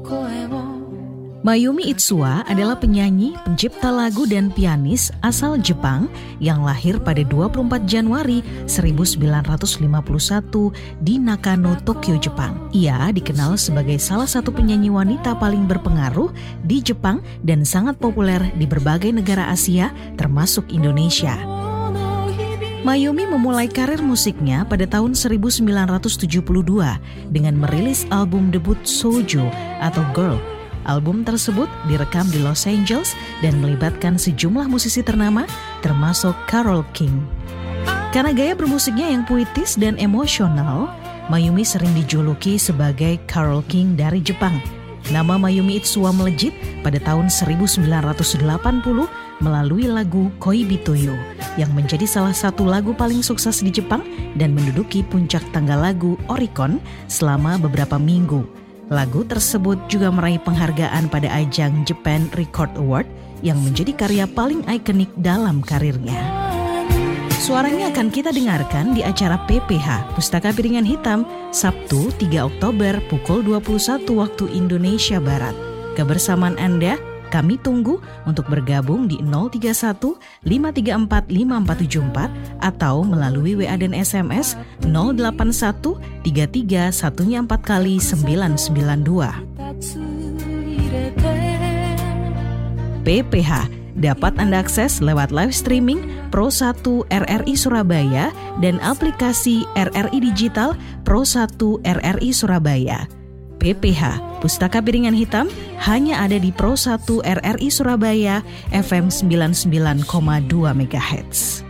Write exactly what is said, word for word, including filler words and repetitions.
Mayumi Itsuwa adalah penyanyi, pencipta lagu dan pianis asal Jepang yang lahir pada dua puluh empat Januari seribu sembilan ratus lima puluh satu di Nakano, Tokyo, Jepang. Ia dikenal sebagai salah satu penyanyi wanita paling berpengaruh di Jepang dan sangat populer di berbagai negara Asia termasuk Indonesia. Mayumi memulai karir musiknya pada tahun seribu sembilan ratus tujuh puluh dua dengan merilis album debut Shoujo atau Girl. Album tersebut direkam di Los Angeles dan melibatkan sejumlah musisi ternama termasuk Carole King. Karena gaya bermusiknya yang puitis dan emosional, Mayumi sering dijuluki sebagai Carole King dari Jepang. Nama Mayumi Itsuwa melejit pada tahun seribu sembilan ratus delapan puluh melalui lagu Koibito-yo yang menjadi salah satu lagu paling sukses di Jepang dan menduduki puncak tangga lagu Oricon selama beberapa minggu. Lagu tersebut juga meraih penghargaan pada ajang Japan Record Award yang menjadi karya paling ikonik dalam karirnya. Suaranya akan kita dengarkan di acara P P H Pustaka Piringan Hitam Sabtu tiga Oktober pukul dua puluh satu waktu Indonesia Barat. Kebersamaan Anda kami tunggu untuk bergabung di nol tiga satu lima tiga empat lima empat tujuh empat atau melalui W A dan S M S nol delapan satu tiga tiga satu empat kali sembilan sembilan dua. P P H dapat Anda akses lewat live streaming Pro satu R R I Surabaya dan aplikasi R R I Digital Pro satu R R I Surabaya. P P H Pustaka Piringan Hitam hanya ada di Pro satu R R I Surabaya F M sembilan puluh sembilan koma dua megahertz.